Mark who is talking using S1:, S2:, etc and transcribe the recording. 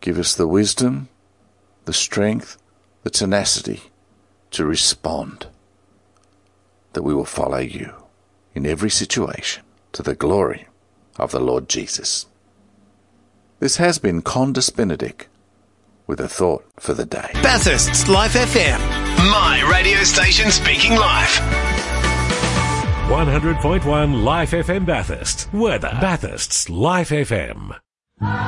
S1: Give us the wisdom, the strength, the tenacity to respond, that we will follow you in every situation to the glory of the Lord Jesus. This has been Condis Benedict with a thought for the day.
S2: Bathurst's Life FM. My radio station speaking life.
S3: 100.1 Life FM Bathurst. Weather. Bathurst's Life FM.